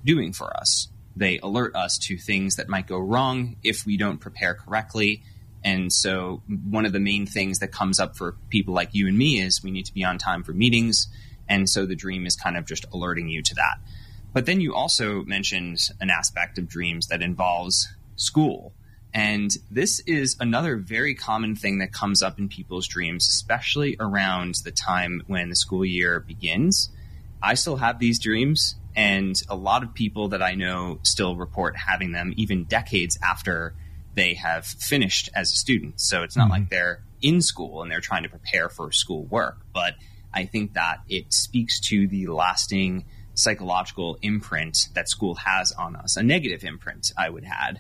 doing for us. They alert us to things that might go wrong if we don't prepare correctly. And so one of the main things that comes up for people like you and me is we need to be on time for meetings. And so the dream is kind of just alerting you to that. But then you also mentioned an aspect of dreams that involves school. And this is another very common thing that comes up in people's dreams, especially around the time when the school year begins. I still have these dreams, and a lot of people that I know still report having them even decades after they have finished as a student. So it's not like they're in school and they're trying to prepare for school work. But I think that it speaks to the lasting psychological imprint that school has on us, a negative imprint, I would add.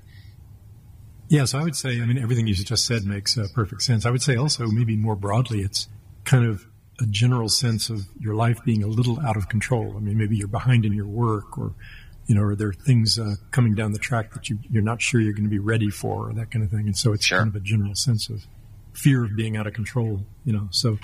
Yes, I would say, everything you just said makes perfect sense. I would say also, maybe more broadly, it's kind of a general sense of your life being a little out of control. Maybe you're behind in your work, or there are things coming down the track that you're not sure you're going to be ready for, or that kind of thing. And so it's kind of a general sense of fear of being out of control, So,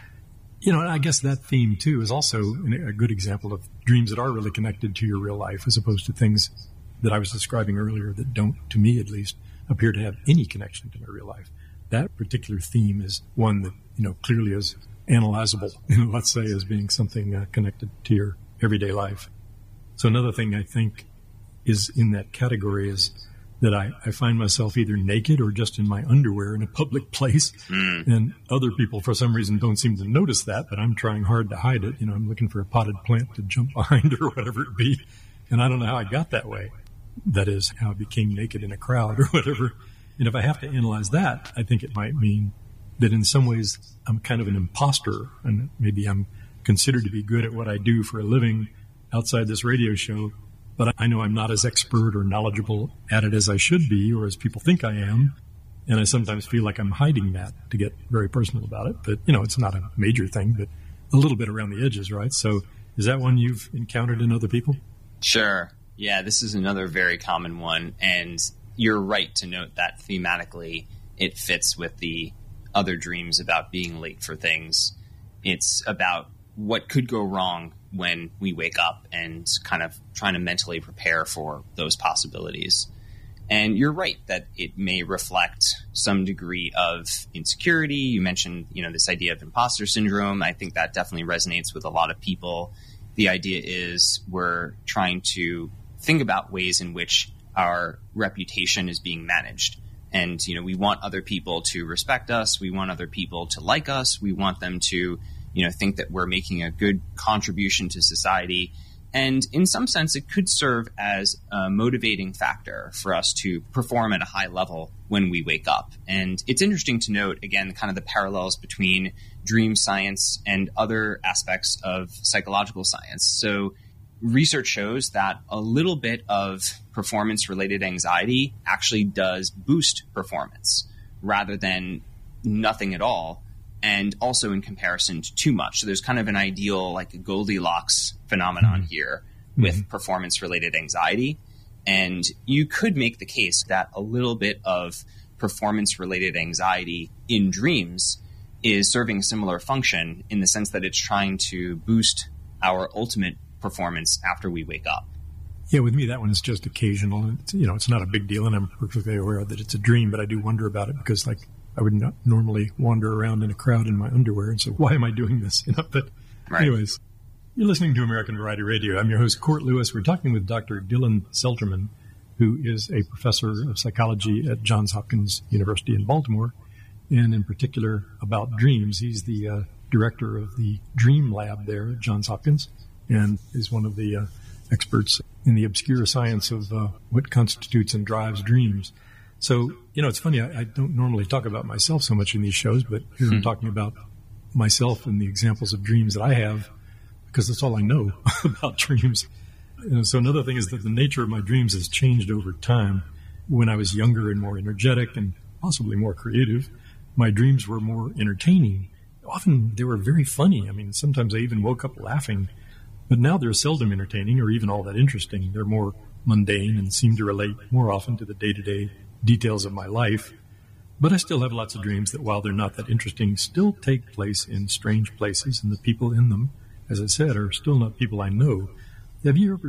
I guess that theme, too, is also a good example of dreams that are really connected to your real life, as opposed to things that I was describing earlier that don't, to me at least, appear to have any connection to my real life. That particular theme is one that, clearly is analyzable, let's say, as being something connected to your everyday life. So another thing I think is in that category is that I find myself either naked or just in my underwear in a public place. And other people, for some reason, don't seem to notice that, but I'm trying hard to hide it. I'm looking for a potted plant to jump behind or whatever it be. And I don't know how I got that way. That is, how I became naked in a crowd or whatever. And if I have to analyze that, I think it might mean that in some ways I'm kind of an imposter, and maybe I'm considered to be good at what I do for a living outside this radio show, but I know I'm not as expert or knowledgeable at it as I should be, or as people think I am. And I sometimes feel like I'm hiding that, to get very personal about it. But, it's not a major thing, but a little bit around the edges, right? So is that one you've encountered in other people? Sure. Yeah, this is another very common one. And you're right to note that thematically it fits with the other dreams about being late for things. It's about what could go wrong when we wake up and kind of trying to mentally prepare for those possibilities. And you're right that it may reflect some degree of insecurity. You mentioned, this idea of imposter syndrome. I think that definitely resonates with a lot of people. The idea is we're trying to think about ways in which our reputation is being managed. And, we want other people to respect us. We want other people to like us. We want them to, think that we're making a good contribution to society. And in some sense, it could serve as a motivating factor for us to perform at a high level when we wake up. And it's interesting to note, again, kind of the parallels between dream science and other aspects of psychological science. So research shows that a little bit of performance-related anxiety actually does boost performance rather than nothing at all, and also in comparison to too much. So there's kind of an ideal, like a Goldilocks phenomenon here with performance-related anxiety. And you could make the case that a little bit of performance-related anxiety in dreams is serving a similar function in the sense that it's trying to boost our ultimate performance after we wake up. Yeah, with me, that one is just occasional. It's not a big deal, and I'm perfectly aware that it's a dream, but I do wonder about it because, I would not normally wander around in a crowd in my underwear, and so why am I doing this? But anyways, you're listening to American Variety Radio. I'm your host, Court Lewis. We're talking with Dr. Dylan Selterman, who is a professor of psychology at Johns Hopkins University in Baltimore, and in particular about dreams. He's the director of the Dream Lab there at Johns Hopkins, and is one of the experts in the obscure science of what constitutes and drives dreams. So, it's funny, I don't normally talk about myself so much in these shows, but here I'm talking about myself and the examples of dreams that I have, because that's all I know about dreams. So another thing is that the nature of my dreams has changed over time. When I was younger and more energetic and possibly more creative, my dreams were more entertaining. Often they were very funny. Sometimes I even woke up laughing. But now they're seldom entertaining or even all that interesting. They're more mundane and seem to relate more often to the day-to-day details of my life. But I still have lots of dreams that, while they're not that interesting, still take place in strange places, and the people in them, as I said, are still not people I know. Have you ever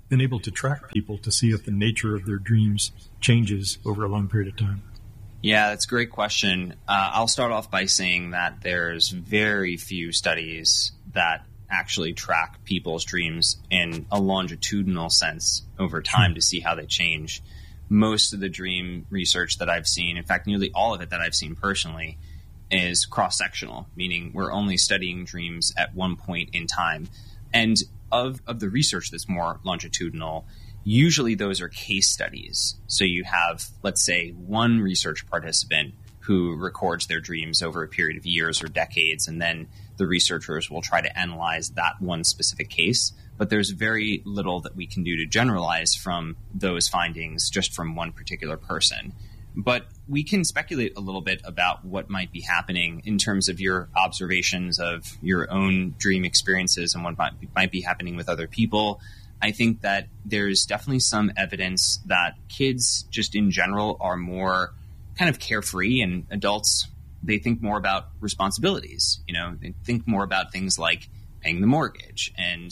been able to track people to see if the nature of their dreams changes over a long period of time? Yeah, that's a great question. I'll start off by saying that there's very few studies that actually track people's dreams in a longitudinal sense over time to see how they change. Most of the dream research that I've seen, in fact, nearly all of it that I've seen personally, is cross-sectional, meaning we're only studying dreams at one point in time. And of the research that's more longitudinal, usually those are case studies. So you have, let's say, one research participant who records their dreams over a period of years or decades, and then the researchers will try to analyze that one specific case. But there's very little that we can do to generalize from those findings just from one particular person. But we can speculate a little bit about what might be happening in terms of your observations of your own dream experiences and what might be happening with other people. I think that there's definitely some evidence that kids just in general are more kind of carefree, and adults, they think more about responsibilities. They think more about things like paying the mortgage and,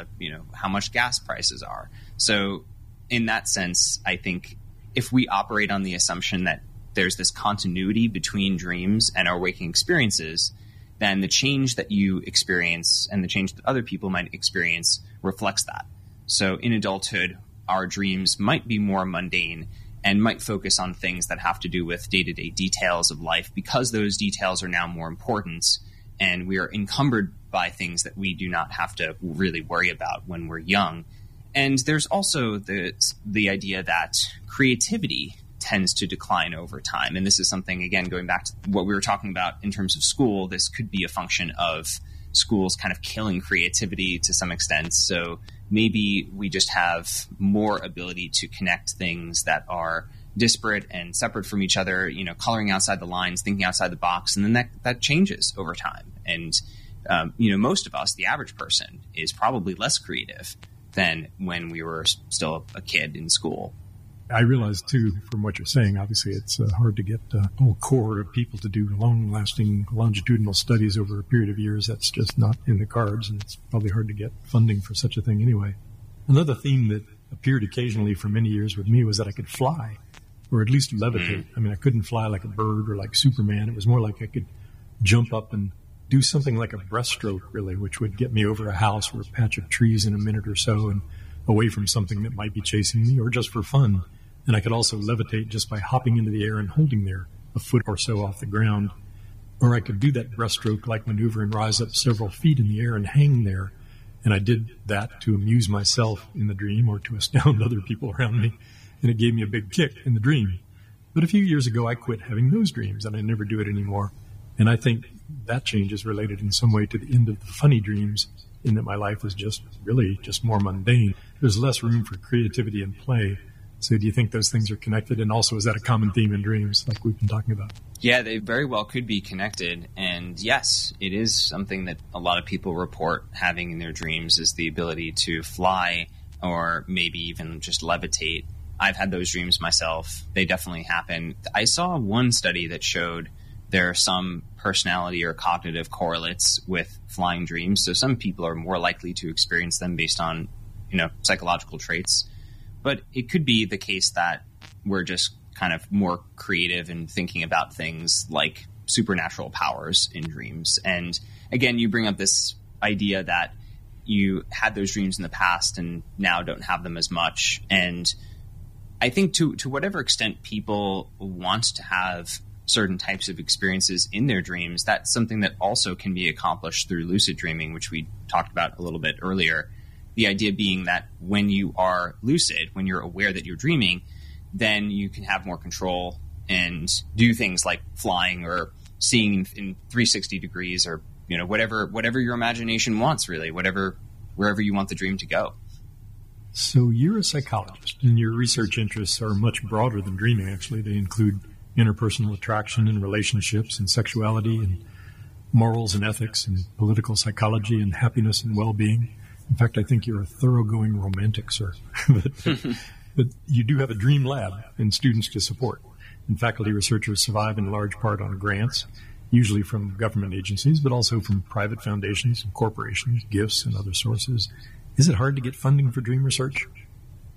how much gas prices are. So in that sense, I think if we operate on the assumption that there's this continuity between dreams and our waking experiences, then the change that you experience and the change that other people might experience reflects that. So in adulthood, our dreams might be more mundane and might focus on things that have to do with day-to-day details of life, because those details are now more important and we are encumbered by things that we do not have to really worry about when we're young. And there's also the idea that creativity tends to decline over time. And this is something, again, going back to what we were talking about in terms of school, this could be a function of schools kind of killing creativity to some extent. So maybe we just have more ability to connect things that are disparate and separate from each other, coloring outside the lines, thinking outside the box, and then that changes over time. And, most of us, the average person, is probably less creative than when we were still a kid in school. I realize, too, from what you're saying, obviously it's hard to get a whole core of people to do long-lasting longitudinal studies over a period of years. That's just not in the cards, and it's probably hard to get funding for such a thing anyway. Another theme that appeared occasionally for many years with me was that I could fly, or at least levitate. I mean, I couldn't fly like a bird or like Superman. It was more like I could jump up and do something like a breaststroke, really, which would get me over a house or a patch of trees in a minute or so and away from something that might be chasing me, or just for fun. And I could also levitate just by hopping into the air and holding there a foot or so off the ground. Or I could do that breaststroke-like maneuver and rise up several feet in the air and hang there. And I did that to amuse myself in the dream or to astound other people around me. And it gave me a big kick in the dream. But a few years ago, I quit having those dreams, and I never do it anymore. And I think that change is related in some way to the end of the funny dreams, in that my life is just more mundane. There's less room for creativity and play. So do you think those things are connected? And also, is that a common theme in dreams, like we've been talking about? Yeah, they very well could be connected. And yes, it is something that a lot of people report having in their dreams, is the ability to fly or maybe even just levitate. I've had those dreams myself. They definitely happen. I saw one study that showed there are some personality or cognitive correlates with flying dreams. So some people are more likely to experience them based on, psychological traits. But it could be the case that we're just kind of more creative in thinking about things like supernatural powers in dreams. And again, you bring up this idea that you had those dreams in the past and now don't have them as much. And I think to whatever extent people want to have certain types of experiences in their dreams, that's something that also can be accomplished through lucid dreaming, which we talked about a little bit earlier. The idea being that when you are lucid, when you're aware that you're dreaming, then you can have more control and do things like flying or seeing in 360 degrees or, whatever your imagination wants, really, wherever you want the dream to go. So you're a psychologist, and your research interests are much broader than dreaming, actually. They include interpersonal attraction and relationships and sexuality and morals and ethics and political psychology and happiness and well-being. In fact, I think you're a thoroughgoing romantic, sir. But you do have a dream lab and students to support. And faculty researchers survive in large part on grants, usually from government agencies, but also from private foundations and corporations, gifts, and other sources. Is it hard to get funding for dream research?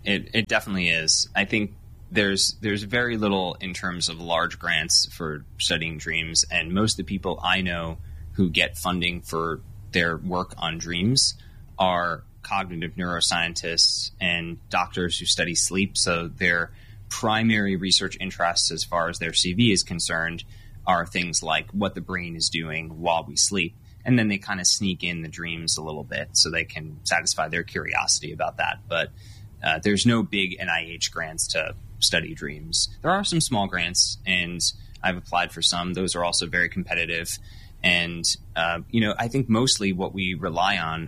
It definitely is. I think there's very little in terms of large grants for studying dreams, and most of the people I know who get funding for their work on dreams are cognitive neuroscientists and doctors who study sleep. So their primary research interests, as far as their CV is concerned, are things like what the brain is doing while we sleep. And then they kind of sneak in the dreams a little bit so they can satisfy their curiosity about that. But there's no big NIH grants to study dreams. There are some small grants, and I've applied for some. Those are also very competitive. And, I think mostly what we rely on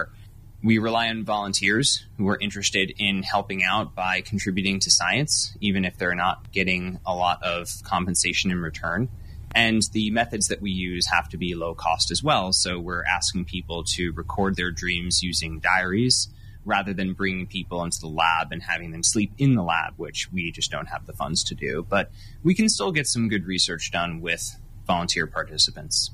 volunteers who are interested in helping out by contributing to science, even if they're not getting a lot of compensation in return. And the methods that we use have to be low cost as well. So we're asking people to record their dreams using diaries rather than bringing people into the lab and having them sleep in the lab, which we just don't have the funds to do. But we can still get some good research done with volunteer participants.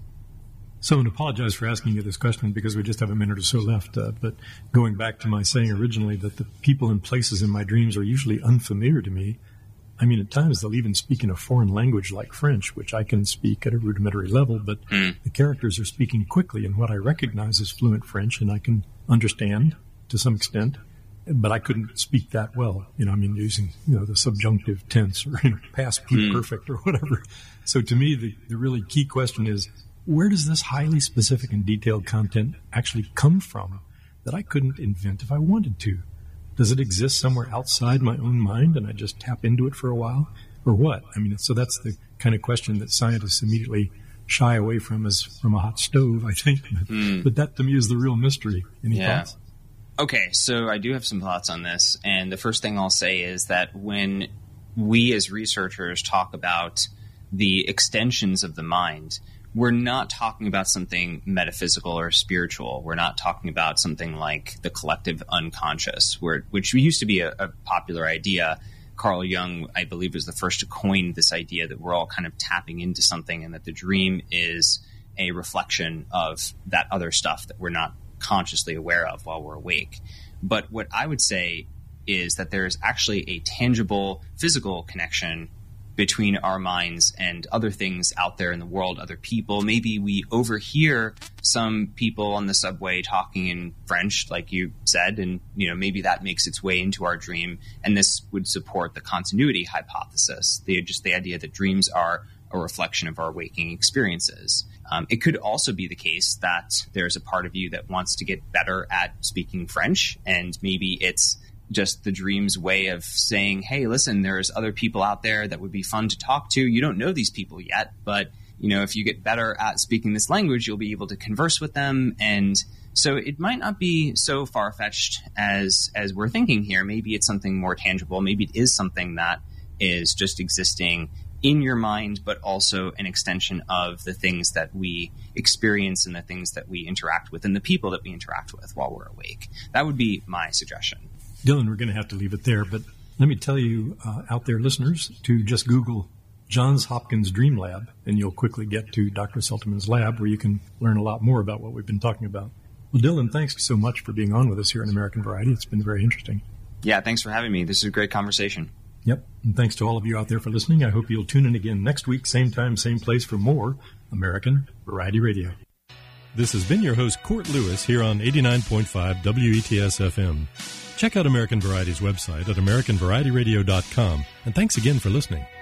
So I'm going to apologize for asking you this question because we just have a minute or so left. But going back to my saying originally that the people and places in my dreams are usually unfamiliar to me, I mean, at times they'll even speak in a foreign language like French, which I can speak at a rudimentary level, but the characters are speaking quickly in what I recognize as fluent French, and I can understand to some extent, but I couldn't speak that well, using, the subjunctive tense or past perfect or whatever. So to me, the really key question is, where does this highly specific and detailed content actually come from that I couldn't invent if I wanted to? Does it exist somewhere outside my own mind and I just tap into it for a while? Or what? So that's the kind of question that scientists immediately shy away from as from a hot stove, I think. But that to me is the real mystery. Any thoughts? Okay, so I do have some thoughts on this. And the first thing I'll say is that when we as researchers talk about the extensions of the mind, we're not talking about something metaphysical or spiritual. We're not talking about something like the collective unconscious, which used to be a popular idea. Carl Jung, I believe, was the first to coin this idea that we're all kind of tapping into something and that the dream is a reflection of that other stuff that we're not consciously aware of while we're awake. But what I would say is that there is actually a tangible physical connection between our minds and other things out there in the world, other people. Maybe we overhear some people on the subway talking in French, like you said, and maybe that makes its way into our dream. And this would support the continuity hypothesis, the idea that dreams are a reflection of our waking experiences. It could also be the case that there's a part of you that wants to get better at speaking French, and maybe it's just the dream's way of saying, hey, listen, there's other people out there that would be fun to talk to. You don't know these people yet, but if you get better at speaking this language, you'll be able to converse with them. And so it might not be so far-fetched as we're thinking here. Maybe it's something more tangible. Maybe it is something that is just existing in your mind, but also an extension of the things that we experience and the things that we interact with and the people that we interact with while we're awake. That would be my suggestion. Dylan, we're going to have to leave it there, but let me tell you out there, listeners, to just Google Johns Hopkins Dream Lab, and you'll quickly get to Dr. Selterman's lab where you can learn a lot more about what we've been talking about. Well, Dylan, thanks so much for being on with us here in American Variety. It's been very interesting. Yeah, thanks for having me. This is a great conversation. Yep, and thanks to all of you out there for listening. I hope you'll tune in again next week, same time, same place for more American Variety Radio. This has been your host, Court Lewis, here on 89.5 WETS-FM. Check out American Variety's website at AmericanVarietyRadio.com, and thanks again for listening.